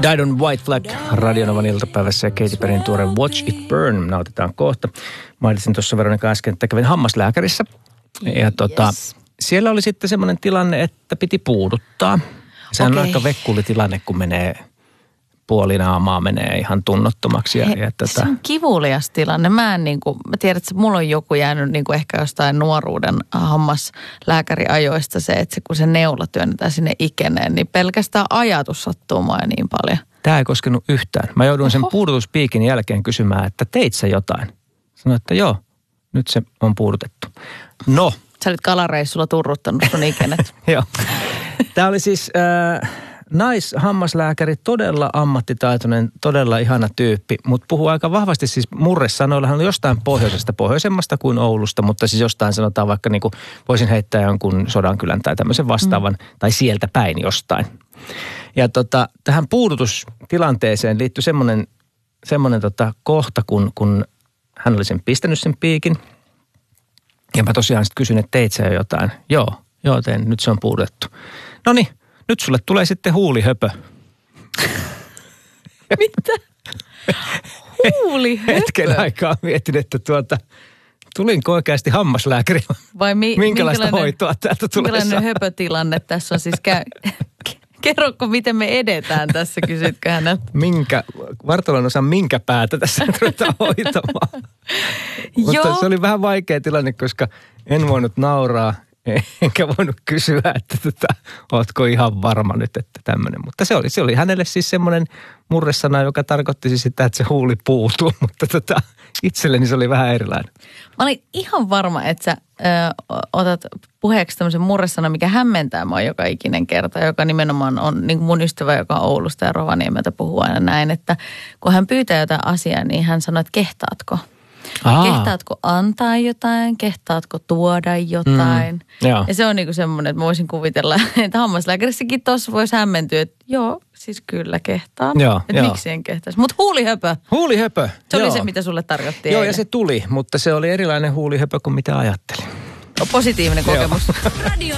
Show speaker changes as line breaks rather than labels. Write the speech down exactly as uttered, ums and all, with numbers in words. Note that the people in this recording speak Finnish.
Died on White Flag Radionovan iltapäivässä ja Katy Perryn tuore Watch It Burn nautitaan kohta. Mainitsin tuossa Veronika äsken, että kävin hammaslääkärissä. Ja tota, yes. Siellä oli sitten semmoinen tilanne, että piti puuduttaa. Sehän okay. on aika vekkulitilanne, kun menee puolinaamaa menee ihan tunnottomaksi. Ja,
He,
ja tätä.
Se on kivulias tilanne. Mä en niin kuin, mä tiedän, että mulla on joku jäänyt niin kuin ehkä jostain nuoruuden hammaslääkäriajoista se, että se, kun se neula työnnetään sinne ikeneen, niin pelkästään ajatus sattuu mua niin paljon.
Tämä ei koskenut yhtään. Mä jouduin sen puudutuspiikin jälkeen kysymään, että teit sä jotain? Sanoin, että joo, nyt se on puudutettu. No.
Sä olit kalareissulla turruttanut sun ikenet.
Joo. Tämä oli siis äh, naishammaslääkäri, todella ammattitaitoinen, todella ihana tyyppi, mutta puhuu aika vahvasti siis murresanoilla. Hän on jostain pohjoisesta, pohjoisemmasta kuin Oulusta, mutta siis jostain sanotaan vaikka niin kuin voisin heittää jonkun Sodankylän tai tämmöisen vastaavan, mm. tai sieltä päin jostain. Ja tota, tähän puudutustilanteeseen liittyy semmoinen, semmoinen tota kohta, kun, kun hän oli sen pistänyt sen piikin. Ja mä tosiaan sitten kysyin, että teit sä jo jotain? Joo, joo tein, nyt se on puudettu. No niin, nyt sulle tulee sitten huulihöpö.
Mitä? Huulihöpö?
Hetken aikaa mietin, että tuota, tulinko oikeasti hammaslääkäri?
Vai mi-
minkälaista hoitoa täältä tulee?
Minkälainen höpötilanne tässä on siis käy... Kerroko, miten me edetään tässä, kysytkö häneltä?
Minkä, vartalon osa minkä päätä tässä ruvetaan hoitamaan. Mutta se oli vähän vaikea tilanne, koska en voinut nauraa, enkä voinut kysyä, että tota, ootko ihan varma nyt, että tämmöinen. Mutta se oli, se oli hänelle siis semmoinen murresana, joka tarkoitti siis sitä, että se huuli puutuu, mutta tota, itselleni se oli vähän erilainen.
Mä olin ihan varma, että sä ö, otat puheeksi tämmöisen murresana, mikä hämmentää mua joka ikinen kerta, joka nimenomaan on niin kuin mun ystävä, joka on Oulusta ja Rovaniemeltä puhuu aina näin, että kun hän pyytää jotain asiaa, niin hän sanoo, että kehtaatko? Aa. Kehtaatko antaa jotain? Kehtaatko tuoda jotain? Mm, ja se on niinku semmoinen, että mä voisin kuvitella, että hammaslääkärissäkin tuossa voisi hämmentyä, että joo, siis kyllä kehtaan.
Joo,
että miksi en kehtaisi. Mutta huulihöpö.
Huulihöpö,
Se
joo.
oli se, mitä sulle tarjottiin
Joo,
eilen.
ja se tuli, mutta se oli erilainen huulihöpö kuin mitä ajattelin.
Positiivinen kokemus.